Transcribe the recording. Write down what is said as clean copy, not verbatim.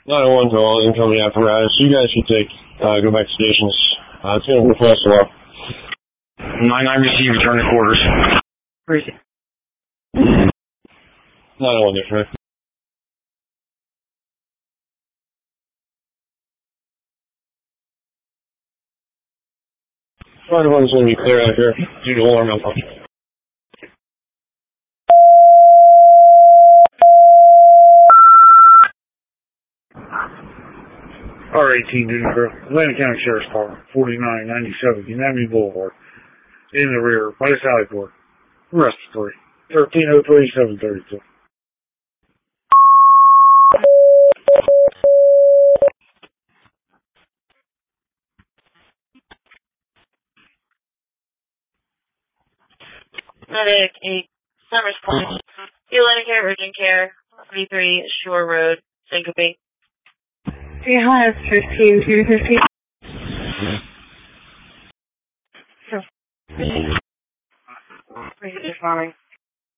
901 to all incoming apparatus. You guys should go back to stations. It's going to request a lot. 99 receive, return to quarters. Receive. 901 there, right? One's going to be clear out here due to alarm malfunction. R18 duty crew, Atlantic County Sheriff's Department, 4997 Unami Boulevard, in the rear, by the Sally Port. Arrest 3, 1303-732. Medic 8, Summers Point, Atlantic Care, Urgent Care, 33 Shore Road, Syncope. Hi, it's 15 to 15. Responding.